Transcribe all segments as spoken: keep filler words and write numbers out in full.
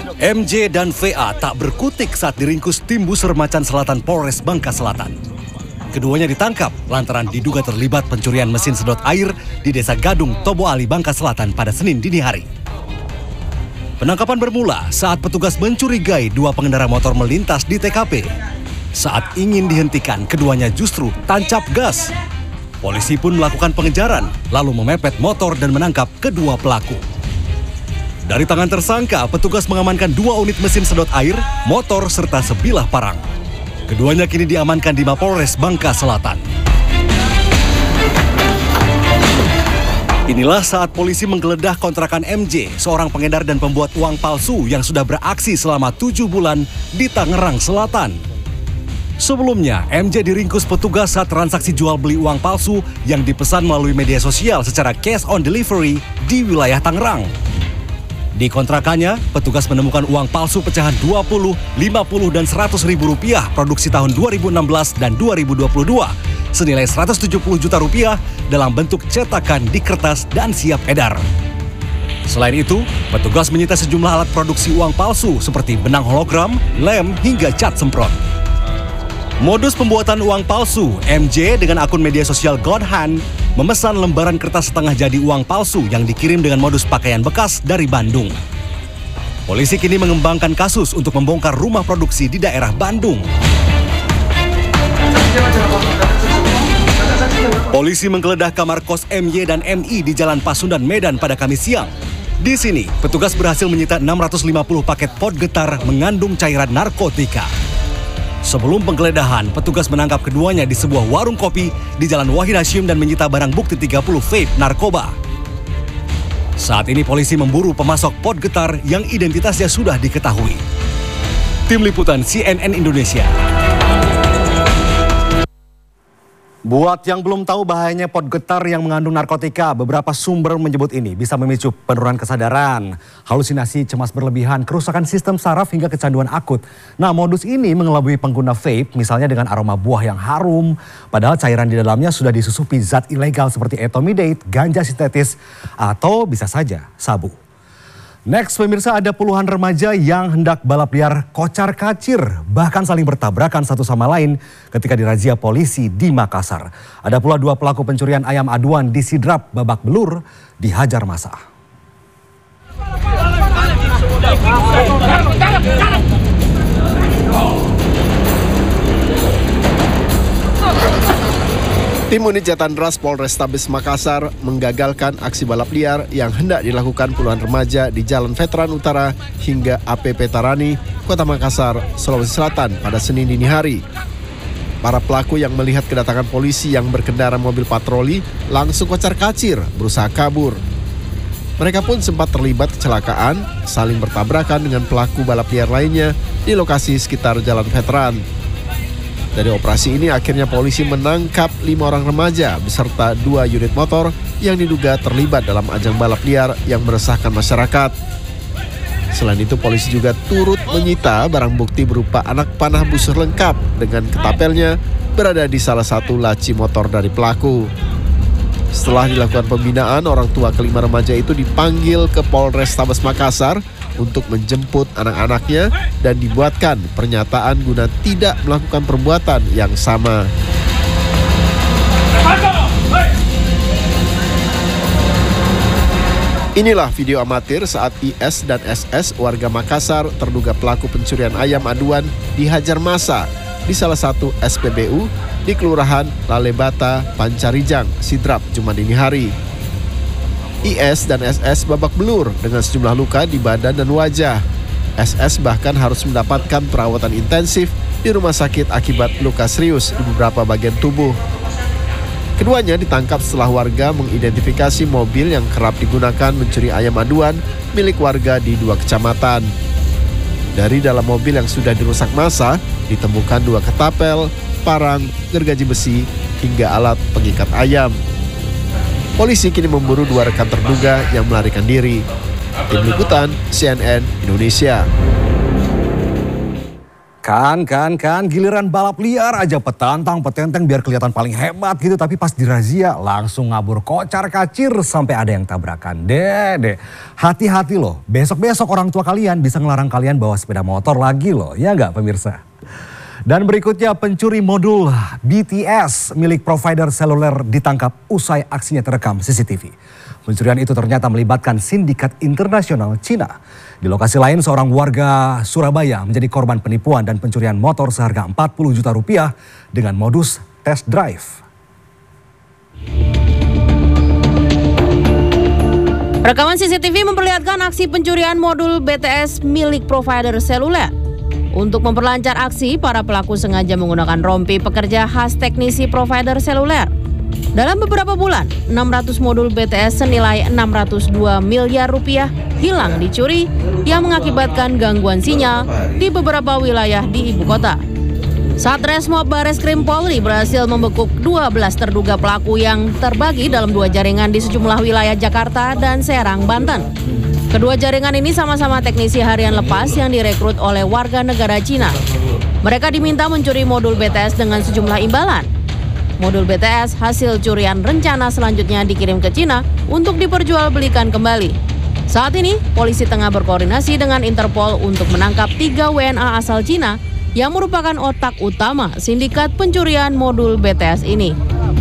M J dan V A tak berkutik saat diringkus tim Buser Macan Selatan Polres Bangka Selatan. Keduanya ditangkap lantaran diduga terlibat pencurian mesin sedot air di Desa Gadung, Tobo Ali, Bangka Selatan pada Senin dini hari. Penangkapan bermula saat petugas mencurigai dua pengendara motor melintas di T K P. Saat ingin dihentikan, keduanya justru tancap gas. Polisi pun melakukan pengejaran, lalu memepet motor dan menangkap kedua pelaku. Dari tangan tersangka, petugas mengamankan dua unit mesin sedot air, motor, serta sebilah parang. Keduanya kini diamankan di Mapolres Bangka Selatan. Inilah saat polisi menggeledah kontrakan M J, seorang pengedar dan pembuat uang palsu yang sudah beraksi selama tujuh bulan di Tangerang Selatan. Sebelumnya, M J diringkus petugas saat transaksi jual beli uang palsu yang dipesan melalui media sosial secara cash on delivery di wilayah Tangerang. Di kontrakannya, petugas menemukan uang palsu pecahan dua puluh, lima puluh, dan seratus ribu rupiah produksi tahun dua ribu enam belas dan dua ribu dua puluh dua senilai seratus tujuh puluh juta rupiah dalam bentuk cetakan di kertas dan siap edar. Selain itu, petugas menyita sejumlah alat produksi uang palsu seperti benang hologram, lem, hingga cat semprot. Modus pembuatan uang palsu, M J dengan akun media sosial Godhan memesan lembaran kertas setengah jadi uang palsu yang dikirim dengan modus pakaian bekas dari Bandung. Polisi kini mengembangkan kasus untuk membongkar rumah produksi di daerah Bandung. Polisi menggeledah kamar kos M Y dan M I di Jalan Pasundan, Medan pada Kamis siang. Di sini, petugas berhasil menyita enam ratus lima puluh paket pot getar mengandung cairan narkotika. Sebelum penggeledahan, petugas menangkap keduanya di sebuah warung kopi di Jalan Wahid Hashim dan menyita barang bukti tiga puluh vape narkoba. Saat ini polisi memburu pemasok pot getar yang identitasnya sudah diketahui. Tim Liputan C N N Indonesia. Buat yang belum tahu bahayanya pot getar yang mengandung narkotika, beberapa sumber menyebut ini bisa memicu penurunan kesadaran, halusinasi, cemas berlebihan, kerusakan sistem saraf hingga kecanduan akut. Nah, modus ini mengelabui pengguna vape, misalnya dengan aroma buah yang harum, padahal cairan di dalamnya sudah disusupi zat ilegal seperti etomidate, ganja sintetis, atau bisa saja sabu. Next, pemirsa, ada puluhan remaja yang hendak balap liar kocar kacir, bahkan saling bertabrakan satu sama lain ketika dirazia polisi di Makassar. Ada pula dua pelaku pencurian ayam aduan di Sidrap babak belur dihajar massa. Tim Unit Jatan Ras Polrestabes Makassar menggagalkan aksi balap liar yang hendak dilakukan puluhan remaja di Jalan Veteran Utara hingga A P P Tarani, Kota Makassar, Sulawesi Selatan pada Senin dini hari. Para pelaku yang melihat kedatangan polisi yang berkendara mobil patroli langsung kocar-kacir berusaha kabur. Mereka pun sempat terlibat kecelakaan, saling bertabrakan dengan pelaku balap liar lainnya di lokasi sekitar Jalan Veteran. Dari operasi ini akhirnya polisi menangkap lima orang remaja beserta dua unit motor yang diduga terlibat dalam ajang balap liar yang meresahkan masyarakat. Selain itu polisi juga turut menyita barang bukti berupa anak panah busur lengkap dengan ketapelnya berada di salah satu laci motor dari pelaku. Setelah dilakukan pembinaan, orang tua kelima remaja itu dipanggil ke Polrestabes Makassar untuk menjemput anak-anaknya dan dibuatkan pernyataan guna tidak melakukan perbuatan yang sama. Inilah video amatir saat I S dan S S warga Makassar terduga pelaku pencurian ayam aduan dihajar massa di salah satu S P B U di Kelurahan Lalebata, Pancarijang, Sidrap, Jumat dini hari. I S dan S S babak belur dengan sejumlah luka di badan dan wajah. S S bahkan harus mendapatkan perawatan intensif di rumah sakit akibat luka serius di beberapa bagian tubuh. Keduanya ditangkap setelah warga mengidentifikasi mobil yang kerap digunakan mencuri ayam aduan milik warga di dua kecamatan. Dari dalam mobil yang sudah dirusak massa, ditemukan dua ketapel, parang, gergaji besi, hingga alat pengikat ayam. Polisi kini memburu dua rekan terduga yang melarikan diri. Tim Liputan C N N Indonesia. Kan, kan, kan, giliran balap liar aja petantang, petenteng biar kelihatan paling hebat gitu. Tapi pas dirazia langsung ngabur kocar kacir sampai ada yang tabrakan. Dede, hati-hati loh. Besok-besok orang tua kalian bisa ngelarang kalian bawa sepeda motor lagi loh. Ya nggak pemirsa? Dan berikutnya pencuri modul B T S milik provider seluler ditangkap usai aksinya terekam C C T V. Pencurian itu ternyata melibatkan sindikat internasional Cina. Di lokasi lain seorang warga Surabaya menjadi korban penipuan dan pencurian motor seharga empat puluh juta rupiah dengan modus test drive. Rekaman C C T V memperlihatkan aksi pencurian modul B T S milik provider seluler. Untuk memperlancar aksi, para pelaku sengaja menggunakan rompi pekerja khas teknisi provider seluler. Dalam beberapa bulan, enam ratus modul B T S senilai enam ratus dua miliar rupiah hilang dicuri yang mengakibatkan gangguan sinyal di beberapa wilayah di ibu kota. Satreskrim Bareskrim Polri berhasil membekuk dua belas terduga pelaku yang terbagi dalam dua jaringan di sejumlah wilayah Jakarta dan Serang, Banten. Kedua jaringan ini sama-sama teknisi harian lepas yang direkrut oleh warga negara Cina. Mereka diminta mencuri modul B T S dengan sejumlah imbalan. Modul B T S hasil curian rencana selanjutnya dikirim ke Cina untuk diperjualbelikan kembali. Saat ini, polisi tengah berkoordinasi dengan Interpol untuk menangkap tiga W N A asal Cina yang merupakan otak utama sindikat pencurian modul B T S ini.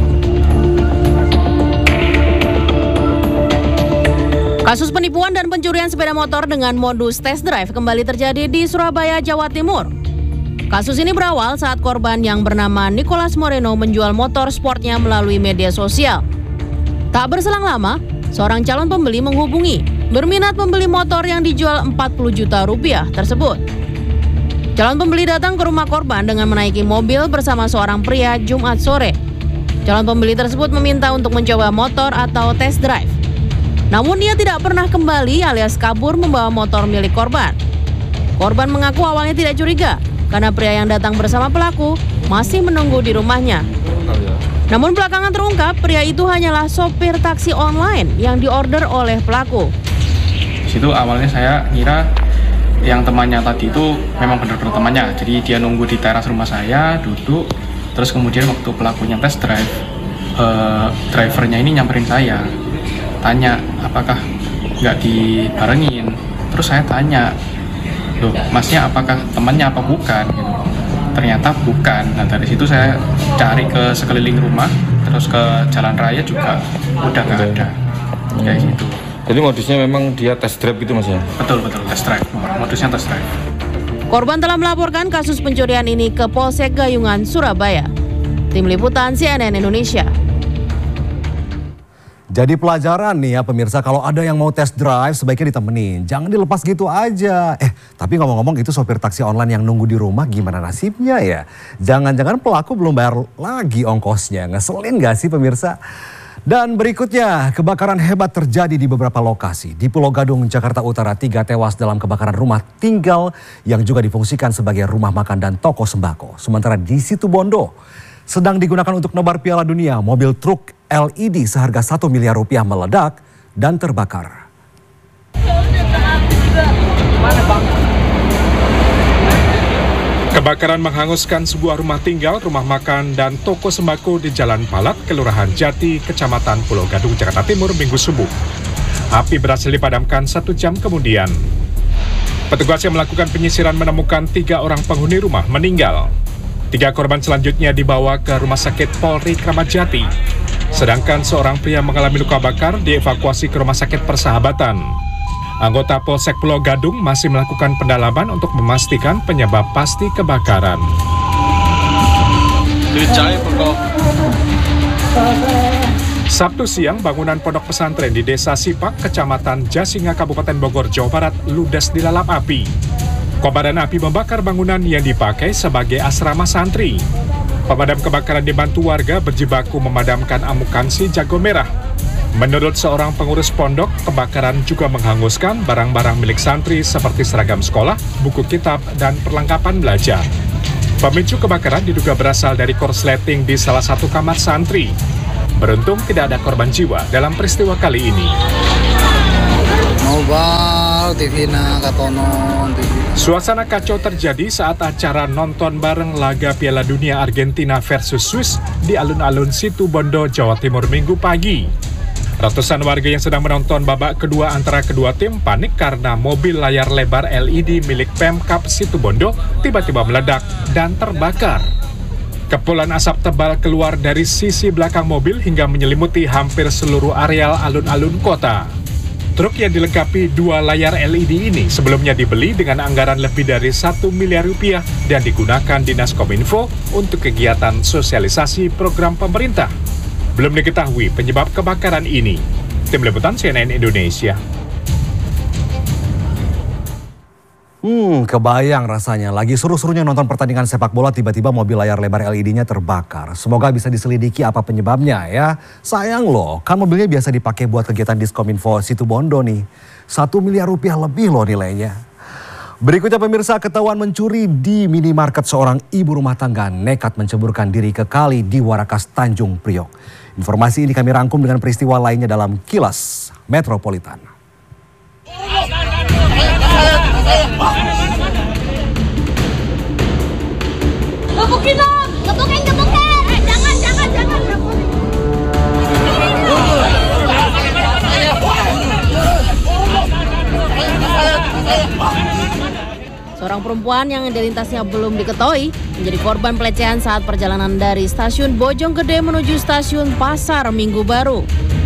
Kasus penipuan dan pencurian sepeda motor dengan modus test drive kembali terjadi di Surabaya, Jawa Timur. Kasus ini berawal saat korban yang bernama Nicholas Moreno menjual motor sportnya melalui media sosial. Tak berselang lama, seorang calon pembeli menghubungi, berminat membeli motor yang dijual empat puluh juta rupiah tersebut. Calon pembeli datang ke rumah korban dengan menaiki mobil bersama seorang pria Jumat sore. Calon pembeli tersebut meminta untuk mencoba motor atau test drive. Namun dia tidak pernah kembali alias kabur membawa motor milik korban. Korban mengaku awalnya tidak curiga karena pria yang datang bersama pelaku masih menunggu di rumahnya. Namun belakangan terungkap pria itu hanyalah sopir taksi online yang diorder oleh pelaku. Di situ awalnya saya ngira yang temannya tadi itu memang benar-benar temannya. Jadi dia nunggu di teras rumah saya, duduk. Terus kemudian waktu pelakunya test drive, eh, drivernya ini nyamperin saya. Tanya apakah nggak dibarengin. Terus saya tanya, loh masnya apakah temannya apa bukan gitu. Ternyata bukan. Nah dari situ saya cari ke sekeliling rumah, terus ke jalan raya juga udah nggak ada. Hmm. Kayak gitu. Jadi modusnya memang dia test drive gitu mas ya? Betul betul test drive. Modusnya test drive. Korban telah melaporkan kasus pencurian ini ke Polsek Gayungan, Surabaya. Tim Liputan C N N Indonesia. Jadi pelajaran nih ya pemirsa, kalau ada yang mau test drive sebaiknya ditemenin. Jangan dilepas gitu aja. Eh tapi ngomong-ngomong itu sopir taksi online yang nunggu di rumah gimana nasibnya ya? Jangan-jangan pelaku belum bayar lagi ongkosnya. Ngeselin gak sih pemirsa? Dan berikutnya, kebakaran hebat terjadi di beberapa lokasi. Di Pulau Gadung, Jakarta Utara, tiga tewas dalam kebakaran rumah tinggal yang juga difungsikan sebagai rumah makan dan toko sembako. Sementara di Situbondo, sedang digunakan untuk nobar Piala Dunia, mobil truk L E D seharga satu miliar rupiah meledak dan terbakar. Kebakaran menghanguskan sebuah rumah tinggal, rumah makan, dan toko sembako di Jalan Palat, Kelurahan Jati, Kecamatan Pulau Gadung, Jakarta Timur, Minggu subuh. Api berhasil dipadamkan satu jam kemudian. Petugas yang melakukan penyisiran menemukan tiga orang penghuni rumah meninggal. Tiga korban selanjutnya dibawa ke Rumah Sakit Polri Kramat Jati. Sedangkan seorang pria mengalami luka bakar dievakuasi ke Rumah Sakit Persahabatan. Anggota Polsek Pulau Gadung masih melakukan pendalaman untuk memastikan penyebab pasti kebakaran. Sabtu siang, bangunan pondok pesantren di Desa Sipak, Kecamatan Jasinga, Kabupaten Bogor, Jawa Barat, ludes dilalap api. Kobaran api membakar bangunan yang dipakai sebagai asrama santri. Pemadam kebakaran dibantu warga berjibaku memadamkan amukansi jago merah. Menurut seorang pengurus pondok, kebakaran juga menghanguskan barang-barang milik santri seperti seragam sekolah, buku kitab, dan perlengkapan belajar. Pemicu kebakaran diduga berasal dari korsleting di salah satu kamar santri. Beruntung tidak ada korban jiwa dalam peristiwa kali ini. Mobile, T V na, katonon, T V. Suasana kacau terjadi saat acara nonton bareng laga Piala Dunia Argentina versus Swiss di alun-alun Situbondo, Jawa Timur Minggu pagi. Ratusan warga yang sedang menonton babak kedua antara kedua tim panik karena mobil layar lebar L E D milik Pemkab Situbondo tiba-tiba meledak dan terbakar. Kepulan asap tebal keluar dari sisi belakang mobil hingga menyelimuti hampir seluruh areal alun-alun kota. Truk yang dilengkapi dua layar L E D ini sebelumnya dibeli dengan anggaran lebih dari satu miliar rupiah dan digunakan Dinas Kominfo untuk kegiatan sosialisasi program pemerintah. Belum diketahui penyebab kebakaran ini. Tim Liputan C N N Indonesia. Hmm, kebayang rasanya. Lagi seru-serunya nonton pertandingan sepak bola, tiba-tiba mobil layar lebar L E D-nya terbakar. Semoga bisa diselidiki apa penyebabnya ya. Sayang loh, kan mobilnya biasa dipakai buat kegiatan Diskominfo Situbondo nih. Satu miliar rupiah lebih loh nilainya. Berikutnya pemirsa, ketahuan mencuri di minimarket. Seorang ibu rumah tangga nekat menceburkan diri ke kali di Warakas, Tanjung Priok. Informasi ini kami rangkum dengan peristiwa lainnya dalam Kilas Metropolitan. Gebukin dong, gebukin, gebukin. Eh, jangan, jangan, jangan. Seorang perempuan yang identitasnya belum diketahui menjadi korban pelecehan saat perjalanan dari stasiun Bojonggede menuju stasiun Pasar Minggu Baru.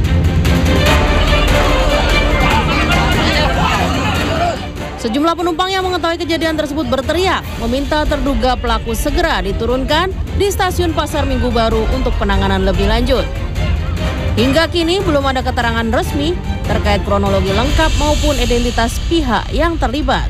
Sejumlah penumpang yang mengetahui kejadian tersebut berteriak meminta terduga pelaku segera diturunkan di stasiun Pasar Minggu Baru untuk penanganan lebih lanjut. Hingga kini belum ada keterangan resmi terkait kronologi lengkap maupun identitas pihak yang terlibat.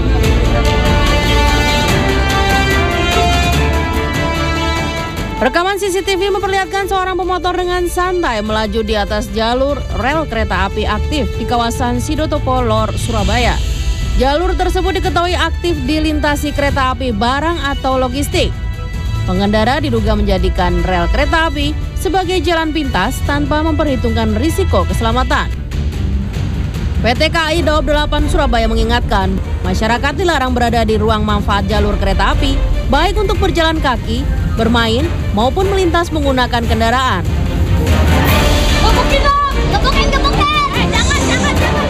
Rekaman C C T V memperlihatkan seorang pemotor dengan santai melaju di atas jalur rel kereta api aktif di kawasan Sidotopo Lor, Surabaya. Jalur tersebut diketahui aktif dilintasi kereta api barang atau logistik. Pengendara diduga menjadikan rel kereta api sebagai jalan pintas tanpa memperhitungkan risiko keselamatan. P T K A I Daob delapan Surabaya mengingatkan, masyarakat dilarang berada di ruang manfaat jalur kereta api, baik untuk berjalan kaki, bermain, maupun melintas menggunakan kendaraan. Gebukin dong, gebukin, gebukin. Eh, jangan, jangan, jangan.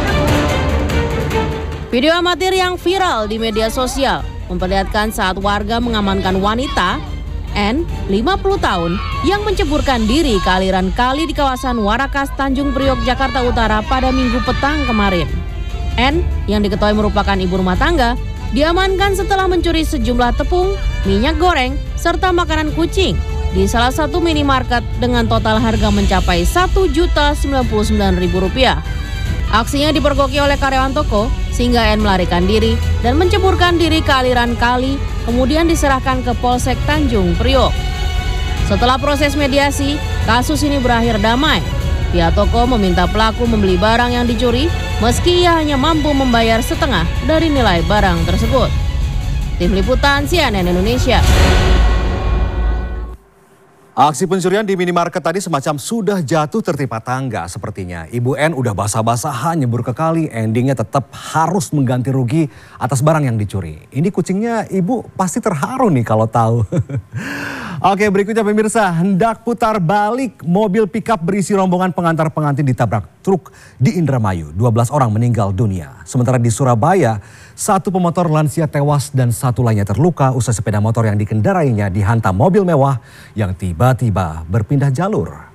Video amatir yang viral di media sosial memperlihatkan saat warga mengamankan wanita N, lima puluh tahun, yang menceburkan diri ke aliran kali di kawasan Warakas, Tanjung Priok, Jakarta Utara pada Minggu petang kemarin. N, yang diketahui merupakan ibu rumah tangga, diamankan setelah mencuri sejumlah tepung, minyak goreng, serta makanan kucing di salah satu minimarket dengan total harga mencapai satu juta sembilan puluh sembilan ribu rupiah. Aksinya dipergoki oleh karyawan toko sehingga N melarikan diri dan menceburkan diri ke aliran kali, kemudian diserahkan ke Polsek Tanjung Priok. Setelah proses mediasi, kasus ini berakhir damai. Pihak toko meminta pelaku membeli barang yang dicuri meski ia hanya mampu membayar setengah dari nilai barang tersebut. Tim Liputan C N N Indonesia. Aksi pencurian di minimarket tadi semacam sudah jatuh tertimpa tangga sepertinya. Ibu N udah basah-basahan nyebur ke kali, endingnya tetap harus mengganti rugi atas barang yang dicuri. Ini kucingnya ibu pasti terharu nih kalau tahu. Oke, berikutnya pemirsa, hendak putar balik mobil pickup berisi rombongan pengantar pengantin ditabrak truk di Indramayu. dua belas orang meninggal dunia. Sementara di Surabaya, satu pemotor lansia tewas dan satu lainnya terluka usai sepeda motor yang dikendarainya dihantam mobil mewah yang tiba-tiba berpindah jalur.